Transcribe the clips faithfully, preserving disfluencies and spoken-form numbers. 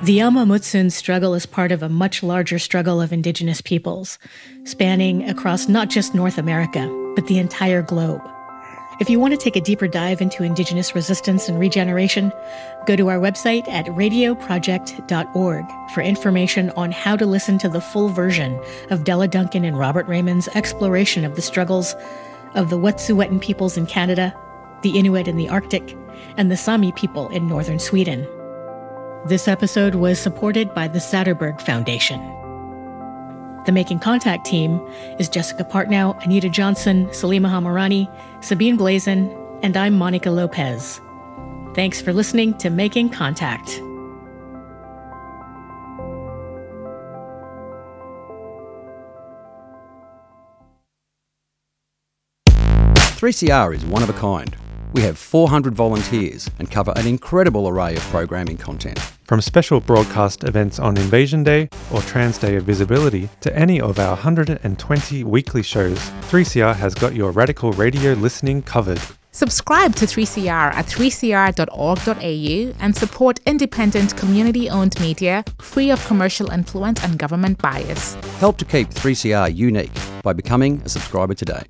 The Ama Mutsun struggle is part of a much larger struggle of Indigenous peoples, spanning across not just North America, but the entire globe. If you want to take a deeper dive into Indigenous resistance and regeneration, go to our website at radio project dot org for information on how to listen to the full version of Della Duncan and Robert Raymond's exploration of the struggles of the Wet'suwet'en peoples in Canada, the Inuit in the Arctic, and the Sami people in northern Sweden. This episode was supported by the Satterberg Foundation. The Making Contact team is Jessica Partnow, Anita Johnson, Salima Hamarani, Sabine Blazin, and I'm Monica Lopez. Thanks for listening to Making Contact. three C R is one of a kind. We have four hundred volunteers and cover an incredible array of programming content. From special broadcast events on Invasion Day or Trans Day of Visibility to any of our one hundred twenty weekly shows, three C R has got your radical radio listening covered. Subscribe to three C R at three c r dot org dot a u and support independent, community-owned media free of commercial influence and government bias. Help to keep three C R unique by becoming a subscriber today.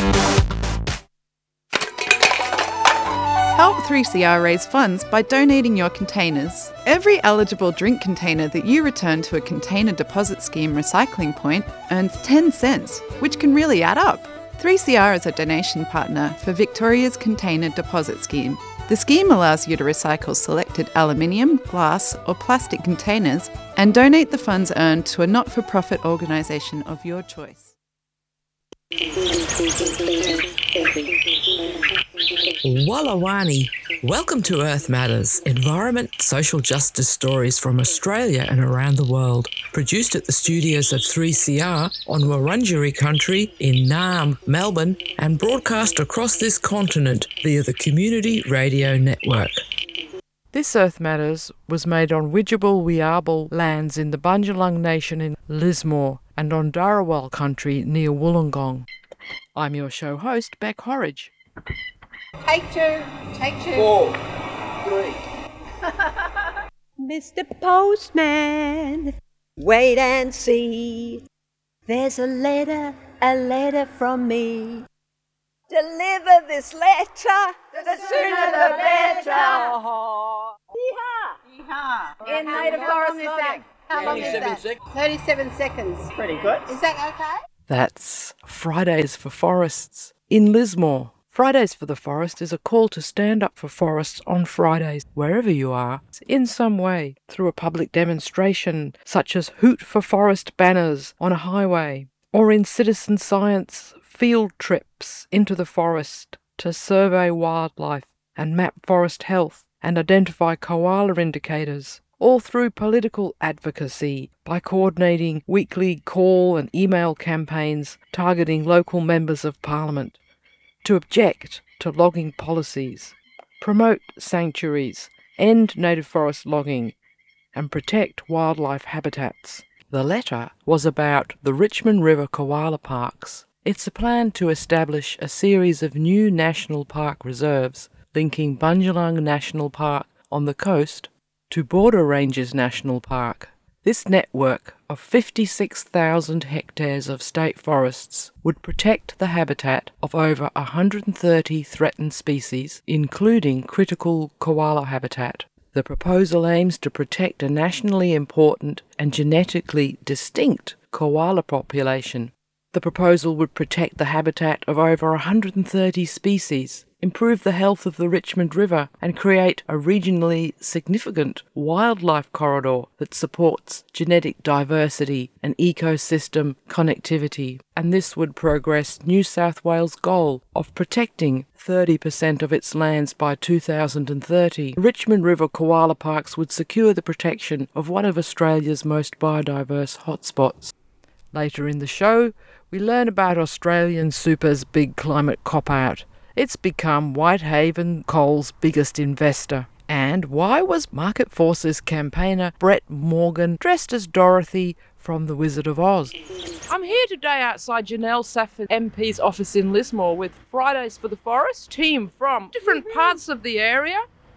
Help three C R raise funds by donating your containers. Every eligible drink container that you return to a container deposit scheme recycling point earns ten cents, which can really add up. three C R is a donation partner for Victoria's Container Deposit Scheme. The scheme allows you to recycle selected aluminium, glass or plastic containers and donate the funds earned to a not-for-profit organisation of your choice. Wallawani. Welcome to Earth Matters, environment, social justice stories from Australia and around the world. Produced at the studios of three C R on Wurundjeri country in Naarm, Melbourne, and broadcast across this continent via the Community Radio Network. This Earth Matters was made on Widjabul Wiarbul lands in the Bundjalung Nation in Lismore and on Darawal country near Wollongong. I'm your show host, Beck Horridge. Take two, take two. Four, three. Mister Postman, wait and see. There's a letter, a letter from me. Deliver this letter, the sooner the better. Yeehaw! Yeehaw! In Native Forest song. How long is that? Sec- thirty-seven seconds. Pretty good. Is that okay? That's Fridays for Forests in Lismore. Fridays for the Forest is a call to stand up for forests on Fridays, wherever you are, in some way, through a public demonstration, such as Hoot for Forest banners on a highway, or in citizen science field trips into the forest to survey wildlife and map forest health and identify koala indicators, or through political advocacy by coordinating weekly call and email campaigns targeting local members of Parliament, to object to logging policies, promote sanctuaries, end native forest logging, and protect wildlife habitats. The letter was about the Richmond River Koala Parks. It's a plan to establish a series of new national park reserves linking Bundjalung National Park on the coast to Border Ranges National Park. This network of fifty-six thousand hectares of state forests would protect the habitat of over one hundred thirty threatened species, including critical koala habitat. The proposal aims to protect a nationally important and genetically distinct koala population. The proposal would protect the habitat of over one hundred thirty species, improve the health of the Richmond River, and create a regionally significant wildlife corridor that supports genetic diversity and ecosystem connectivity. And this would progress New South Wales' goal of protecting thirty percent of its lands by two thousand thirty. Richmond River Koala Parks would secure the protection of one of Australia's most biodiverse hotspots. Later in the show, we learn about Australian Super's big climate cop-out. It's become Whitehaven Coal's biggest investor. And why was Market Forces campaigner Brett Morgan dressed as Dorothy from The Wizard of Oz? I'm here today outside Janelle Safford M P's office in Lismore with Fridays for the Forest team from different parts of the area.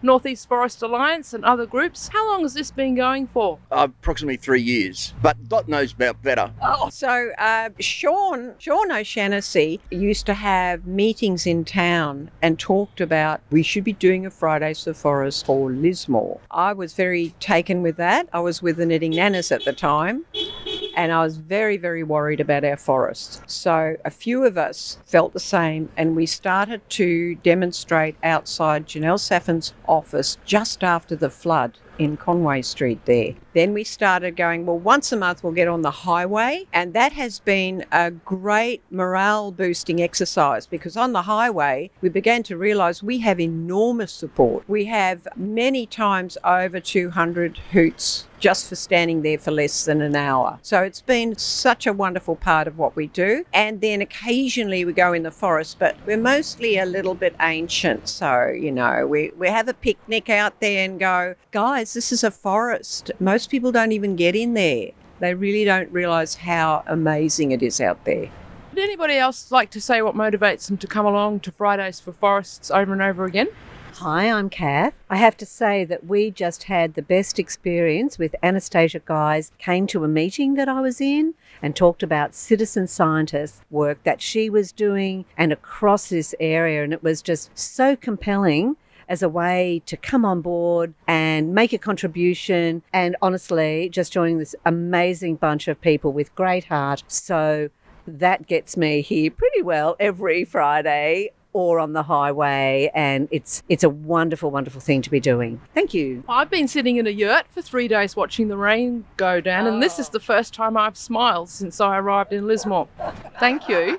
Northeast Forest Alliance and other groups. How long has this been going for? Uh, approximately three years, but Dot knows about better. Oh, so uh, Sean, Sean O'Shannessy used to have meetings in town and talked about we should be doing a Fridays for Forest for Lismore. I was very taken with that. I was with the Knitting Nanas at the time, and I was very, very worried about our forests. So a few of us felt the same, and we started to demonstrate outside Janelle Saffin's office just after the flood in Conway Street there. Then we started going, well, once a month we'll get on the highway, and that has been a great morale boosting exercise, because on the highway we began to realise we have enormous support. We have many times over two hundred hoots just for standing there for less than an hour. So it's been such a wonderful part of what we do. And then occasionally we go in the forest, but we're mostly a little bit ancient. So, you know, we, we have a picnic out there and go, guys, this is a forest. Most people don't even get in there. They really don't realise how amazing it is out there. Would anybody else like to say what motivates them to come along to Fridays for Forests over and over again? Hi, I'm Kath. I have to say that we just had the best experience with Anastasia Guys came to a meeting that I was in and talked about citizen scientist work that she was doing and across this area, and it was just so compelling as a way to come on board and make a contribution, and honestly just joining this amazing bunch of people with great heart. So that gets me here pretty well every Friday or on the highway, and it's it's a wonderful, wonderful thing to be doing. Thank you. I've been sitting in a yurt for three days watching the rain go down, oh. and this is the first time I've smiled since I arrived in Lismore. Thank you.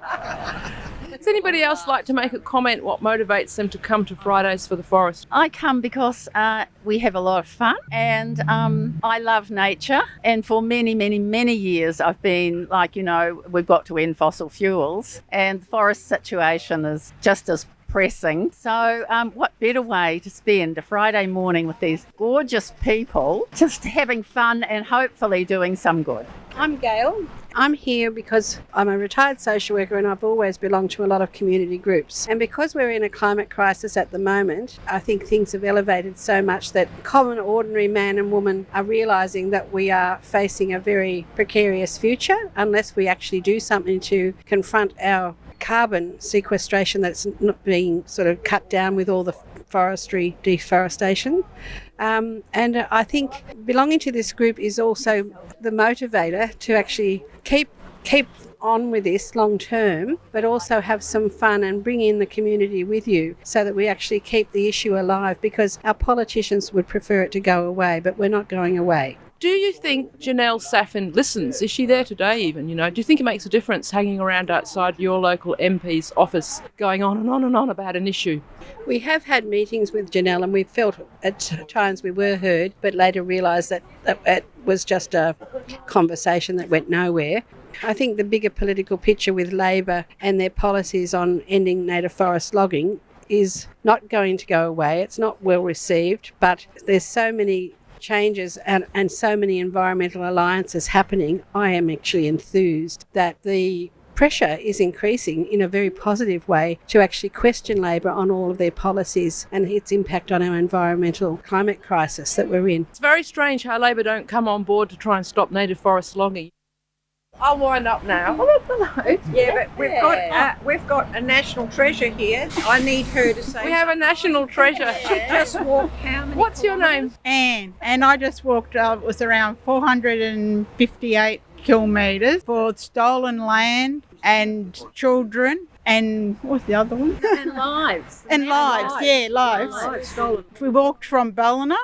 Does anybody else like to make a comment what motivates them to come to Fridays for the Forest? I come because uh, we have a lot of fun, and um, I love nature, and for many, many, many years I've been like, you know, we've got to end fossil fuels, and the forest situation is just as pressing. So um, what better way to spend a Friday morning with these gorgeous people, just having fun and hopefully doing some good. I'm Gail. I'm here because I'm a retired social worker and I've always belonged to a lot of community groups. And because we're in a climate crisis at the moment, I think things have elevated so much that common, ordinary man and woman are realising that we are facing a very precarious future unless we actually do something to confront our carbon sequestration that's not being sort of cut down with all the forestry deforestation. Um, and I think belonging to this group is also the motivator to actually keep keep on with this long term, but also have some fun and bring in the community with you so that we actually keep the issue alive, because our politicians would prefer it to go away, but we're not going away. Do you think Janelle Saffin listens? Is she there today even, you know? Do you think it makes a difference hanging around outside your local M P's office going on and on and on about an issue? We have had meetings with Janelle and we felt at times we were heard, but later realised that it was just a conversation that went nowhere. I think the bigger political picture with Labor and their policies on ending native forest logging is not going to go away. It's not well received, but there's so many changes and, and so many environmental alliances happening. I am actually enthused that the pressure is increasing in a very positive way to actually question Labor on all of their policies and its impact on our environmental climate crisis that we're in. It's very strange how Labor don't come on board to try and stop native forest logging. I'll wind up now. Yeah, but we've got uh, we've got a national treasure here. I need her to say. We have a national treasure. She just walked how many? What's your name? Anne, and I just walked. Uh, it was around four hundred fifty-eight kilometres for stolen land and children. And what's the other one? And lives. and yeah, lives, lives, yeah, lives. lives stolen. We walked from Ballina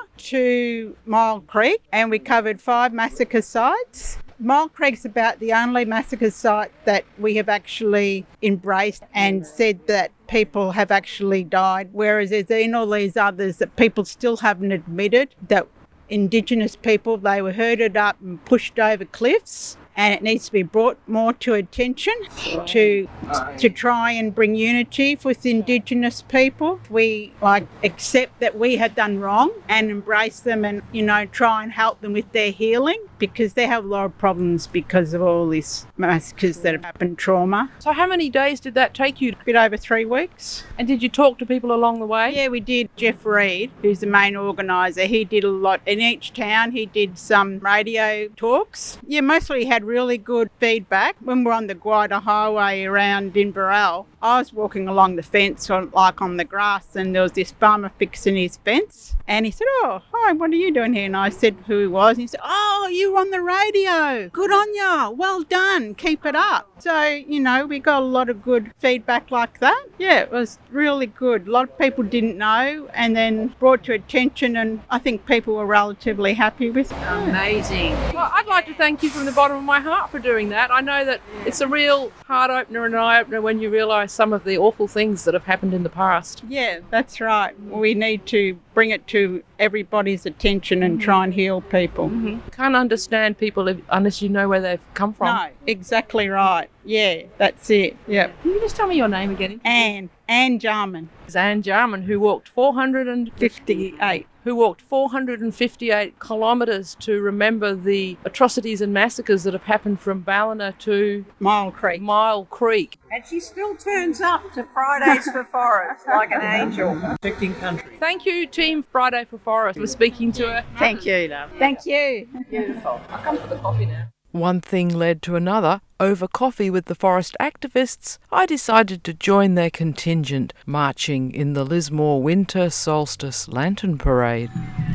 to Mile Creek and we covered five massacre sites. Mile Creek's about the only massacre site that we have actually embraced and said that people have actually died, whereas there's been all these others that people still haven't admitted that Indigenous people, they were herded up and pushed over cliffs and it needs to be brought more to attention to to try and bring unity with Indigenous people. We like accept that we have done wrong and embrace them, and you know try and help them with their healing, because they have a lot of problems because of all these massacres that have happened, trauma. So how many days did that take you? A bit over three weeks. And did you talk to people along the way? Yeah, we did. Jeff Reed, who's the main organiser, he did a lot. In each town, he did some radio talks. Yeah, mostly had really good feedback. When we're on the Guida Highway around Inverell, I was walking along the fence, on, like on the grass, and there was this farmer fixing his fence. And he said, oh, hi, what are you doing here? And I said who he was. And he said, oh, you were on the radio. Good on ya. Well done. Keep it up. So, you know, we got a lot of good feedback like that. Yeah, it was really good. A lot of people didn't know, and then brought to attention, and I think people were relatively happy with it. Amazing. Well, I'd like to thank you from the bottom of my heart for doing that. I know that it's a real heart opener and eye opener when you realise some of the awful things that have happened in the past. Yeah, that's right. We need to bring it to everybody's attention and mm-hmm. try and heal people. Mm-hmm. Can't understand people if, unless you know where they've come from. No, exactly right. Yeah, that's it. Yep. Can you just tell me your name again? Anne. Anne Jarman. It's Anne Jarman, who walked four hundred fifty-eight. Who walked four hundred fifty-eight kilometres to remember the atrocities and massacres that have happened from Ballina to Mile Creek. Mile Creek. And she still turns up to Fridays for Forest like an angel. Protecting country. Thank you, Team Friday for Forest, for speaking to her. Thank you, love. Thank you. Beautiful. I'll come for the coffee now. One thing led to another. Over coffee with the forest activists, I decided to join their contingent marching in the Lismore Winter Solstice Lantern Parade.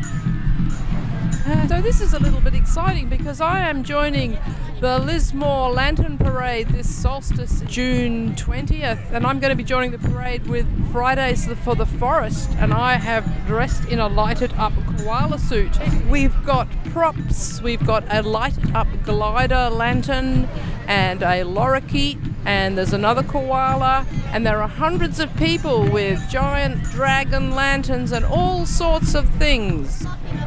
Uh, so this is a little bit exciting because I am joining the Lismore Lantern Parade this solstice, June twentieth, and I'm going to be joining the parade with Fridays for the Forest, and I have dressed in a lighted up koala suit. We've got props, we've got a lighted up glider lantern and a lorikeet, and there's another koala, and there are hundreds of people with giant dragon lanterns and all sorts of things.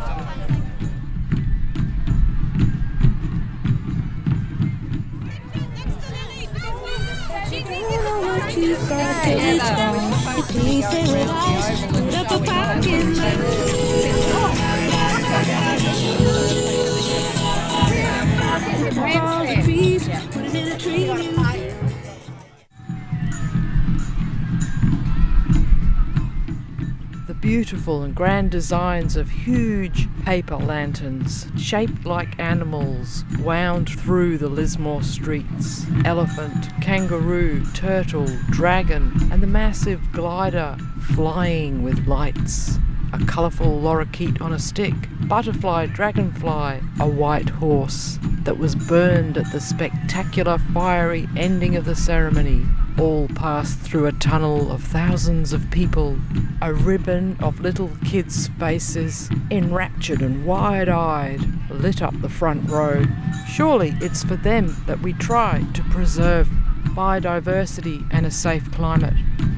The beautiful and grand designs of huge paper lanterns shaped like animals wound through the Lismore streets. Elephant, kangaroo, turtle, dragon, and the massive glider flying with lights. A colourful lorikeet on a stick, butterfly, dragonfly, a white horse that was burned at the spectacular fiery ending of the ceremony, all passed through a tunnel of thousands of people. A ribbon of little kids' faces, enraptured and wide-eyed, lit up the front row. Surely it's for them that we try to preserve biodiversity and a safe climate.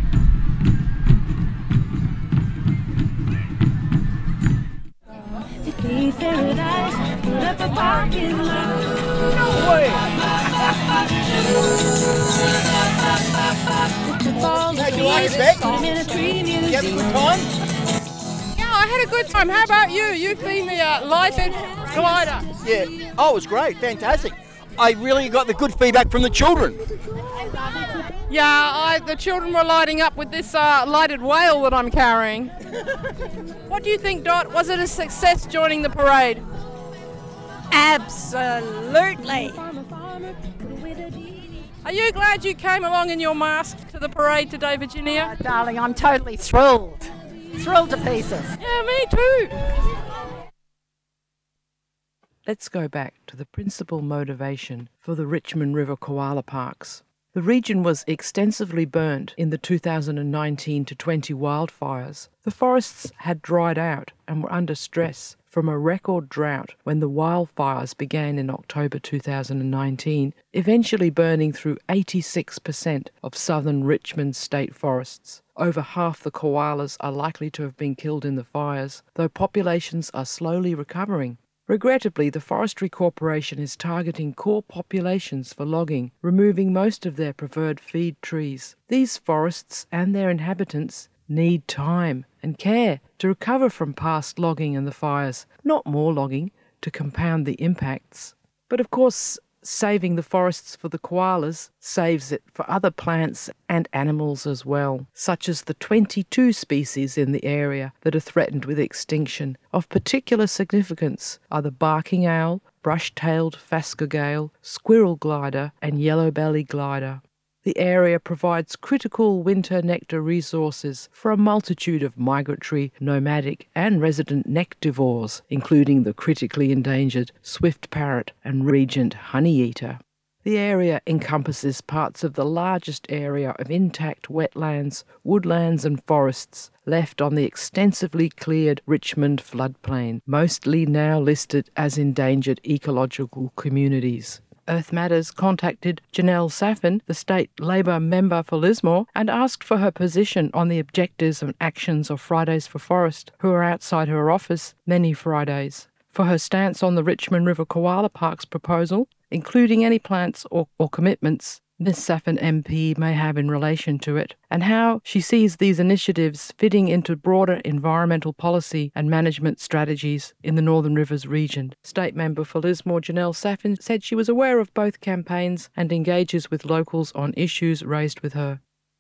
No way! Hey, do you like it, Beck? Did you have a good time? Yeah, I had a good time. How about you? You've been the uh, lighted glider. Yeah. Oh, it was great. Fantastic. I really got the good feedback from the children. Yeah, I, the children were lighting up with this uh, lighted whale that I'm carrying. What do you think, Dot? Was it a success joining the parade? Absolutely. Are you glad you came along in your mask to the parade today, Virginia? Oh, darling, I'm totally thrilled. Thrilled to pieces. Yeah, me too. Let's go back to the principal motivation for the Richmond River Koala Parks. The region was extensively burnt in the two thousand nineteen to twenty wildfires. The forests had dried out and were under stress from a record drought when the wildfires began in October two thousand nineteen, eventually burning through eighty-six percent of southern Richmond state forests. Over half the koalas are likely to have been killed in the fires, though populations are slowly recovering. Regrettably, the Forestry Corporation is targeting core populations for logging, removing most of their preferred feed trees. These forests and their inhabitants need time and care to recover from past logging and the fires, not more logging to compound the impacts. But of course, saving the forests for the koalas saves it for other plants and animals as well, such as the twenty-two species in the area that are threatened with extinction. Of particular significance are the barking owl, brush-tailed phascogale, squirrel glider and yellow-belly glider. The area provides critical winter nectar resources for a multitude of migratory, nomadic and resident nectivores, including the critically endangered swift parrot and regent honeyeater. The area encompasses parts of the largest area of intact wetlands, woodlands and forests left on the extensively cleared Richmond floodplain, mostly now listed as endangered ecological communities. Earth Matters contacted Janelle Saffin, the state Labor member for Lismore, and asked for her position on the objectives and actions of Fridays for Forest, who are outside her office many Fridays, for her stance on the Richmond River Koala Park's proposal, including any plans or, or commitments Miz Saffin M P may have in relation to it, and how she sees these initiatives fitting into broader environmental policy and management strategies in the Northern Rivers region. State member for Lismore Janelle Saffin said she was aware of both campaigns and engages with locals on issues raised with her.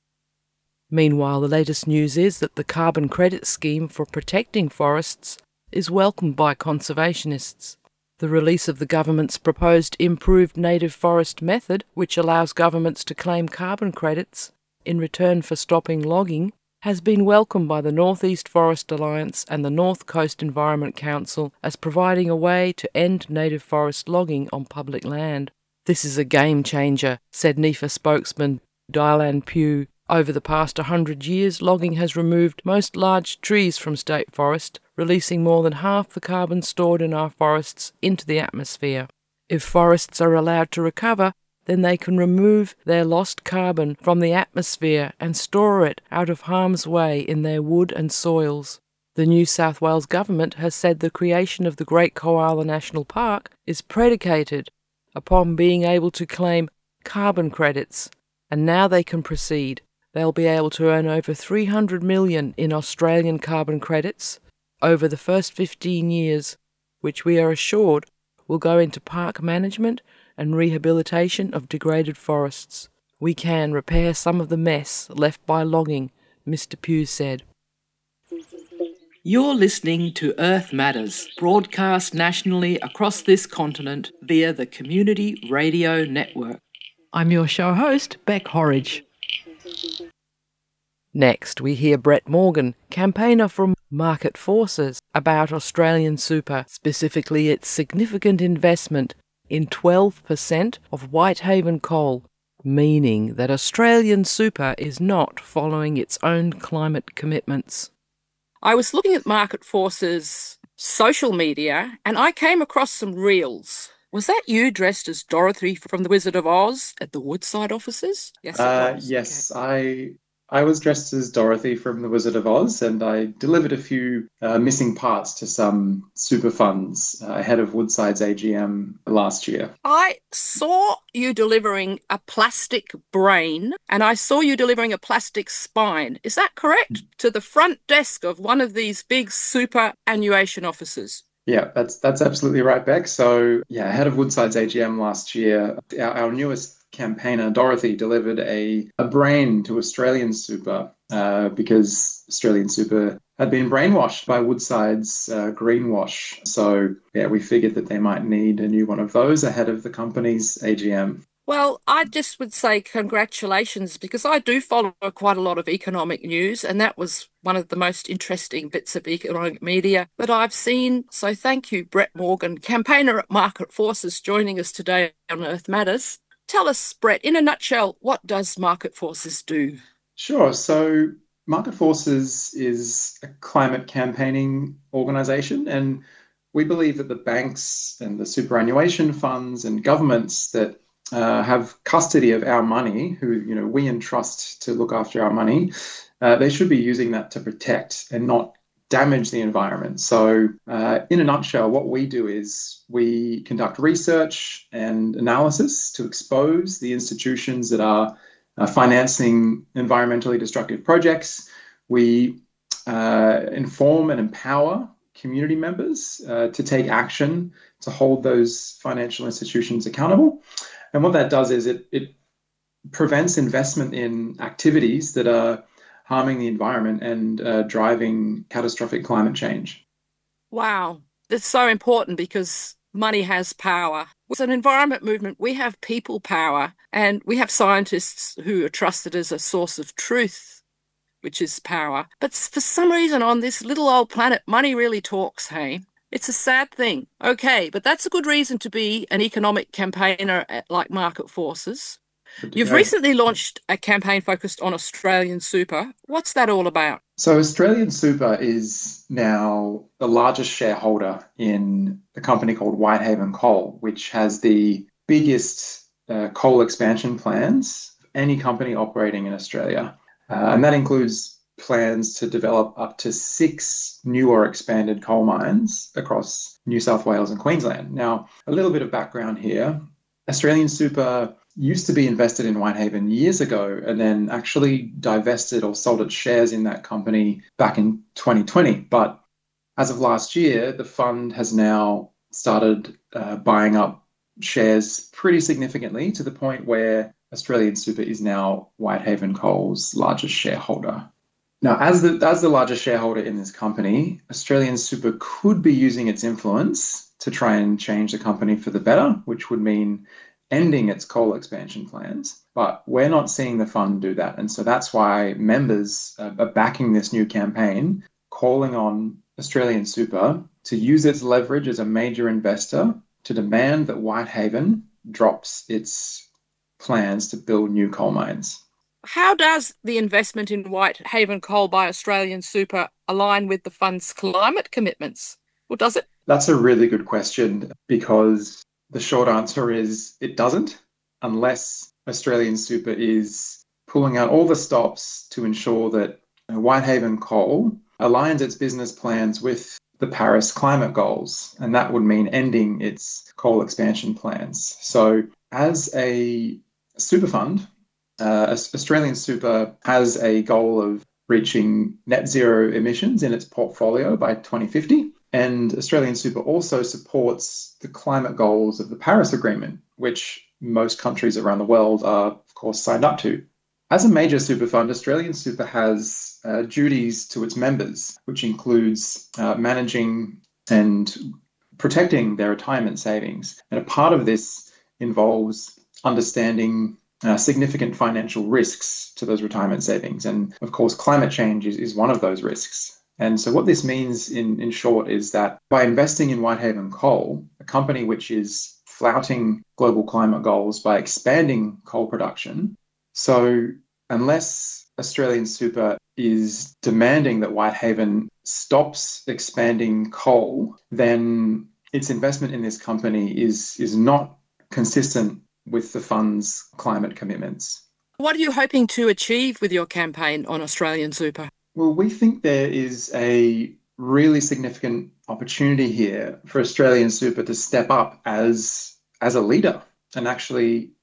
Meanwhile, the latest news is that the carbon credit scheme for protecting forests is welcomed by conservationists. The release of the government's proposed improved native forest method, which allows governments to claim carbon credits in return for stopping logging, has been welcomed by the North East Forest Alliance and the North Coast Environment Council as providing a way to end native forest logging on public land. This is a game changer, said N I F A spokesman Dylan Pugh. Over the past one hundred years, logging has removed most large trees from state forest, releasing more than half the carbon stored in our forests into the atmosphere. If forests are allowed to recover, then they can remove their lost carbon from the atmosphere and store it out of harm's way in their wood and soils. The New South Wales government has said the creation of the Great Koala National Park is predicated upon being able to claim carbon credits, and now they can proceed. They'll be able to earn over three hundred million dollars in Australian carbon credits over the first fifteen years, which we are assured will go into park management and rehabilitation of degraded forests. We can repair some of the mess left by logging, Mister Pugh said. You're listening to Earth Matters, broadcast nationally across this continent via the Community Radio Network. I'm your show host, Beck Horridge. Next, we hear Brett Morgan, campaigner from Market Forces, about Australian Super, specifically its significant investment in twelve percent of Whitehaven coal, meaning that Australian Super is not following its own climate commitments. I was looking at Market Forces' social media and I came across some reels. Was that you dressed as Dorothy from The Wizard of Oz at the Woodside offices? Yes, it uh, was. Yes, okay. I I was dressed as Dorothy from The Wizard of Oz, and I delivered a few uh, missing parts to some super funds uh, ahead of Woodside's A G M last year. I saw you delivering a plastic brain, and I saw you delivering a plastic spine. Is that correct? To the front desk of one of these big superannuation offices. Yeah, that's that's absolutely right, Beck. So, yeah, ahead of Woodside's A G M last year, our, our newest campaigner, Dorothy, delivered a, a brain to Australian Super uh, because Australian Super had been brainwashed by Woodside's uh, greenwash. So, yeah, we figured that they might need a new one of those ahead of the company's A G M. Well, I just would say congratulations, because I do follow quite a lot of economic news, and that was one of the most interesting bits of economic media that I've seen. So thank you, Brett Morgan, campaigner at Market Forces, joining us today on Earth Matters. Tell us, Brett, in a nutshell, what does Market Forces do? Sure. So Market Forces is a climate campaigning organisation, and we believe that the banks and the superannuation funds and governments that Uh, have custody of our money, who you know we entrust to look after our money, uh, they should be using that to protect and not damage the environment. So uh, in a nutshell, what we do is we conduct research and analysis to expose the institutions that are uh, financing environmentally destructive projects. We uh, inform and empower community members uh, to take action to hold those financial institutions accountable. And what that does is it, it prevents investment in activities that are harming the environment and uh, driving catastrophic climate change. Wow, that's so important because money has power. With an environment movement, we have people power, and we have scientists who are trusted as a source of truth, which is power. But for some reason on this little old planet, money really talks, hey? It's a sad thing. Okay, but that's a good reason to be an economic campaigner at, like Market Forces. You've go. recently launched a campaign focused on Australian super. What's that all about? So Australian Super is now the largest shareholder in a company called Whitehaven Coal, which has the biggest uh, coal expansion plans of any company operating in Australia. Uh, and that includes plans to develop up to six new or expanded coal mines across New South Wales and Queensland. Now, a little bit of background here. Australian Super used to be invested in Whitehaven years ago and then actually divested or sold its shares in that company back in twenty twenty. But as of last year, the fund has now started uh, buying up shares pretty significantly to the point where Australian Super is now Whitehaven Coal's largest shareholder. Now, as the, as the largest shareholder in this company, Australian Super could be using its influence to try and change the company for the better, which would mean ending its coal expansion plans. But we're not seeing the fund do that. And so that's why members are backing this new campaign, calling on Australian Super to use its leverage as a major investor to demand that Whitehaven drops its plans to build new coal mines. How does the investment in Whitehaven Coal by Australian Super align with the fund's climate commitments? Or does it? That's a really good question, because the short answer is it doesn't, unless Australian Super is pulling out all the stops to ensure that Whitehaven Coal aligns its business plans with the Paris climate goals, and that would mean ending its coal expansion plans. So as a super fund, uh, Australian Super has a goal of reaching net zero emissions in its portfolio by twenty fifty. And Australian Super also supports the climate goals of the Paris Agreement, which most countries around the world are, of course, signed up to. As a major super fund, Australian Super has uh, duties to its members, which includes uh, managing and protecting their retirement savings. And a part of this involves understanding uh, significant financial risks to those retirement savings. And of course, climate change is, is one of those risks. And so what this means in, in short is that by investing in Whitehaven Coal, a company which is flouting global climate goals by expanding coal production, so unless Australian Super is demanding that Whitehaven stops expanding coal, then its investment in this company is, is not consistent with the fund's climate commitments. What are you hoping to achieve with your campaign on Australian Super? Well, we think there is a really significant opportunity here for Australian Super to step up as, as a leader and actually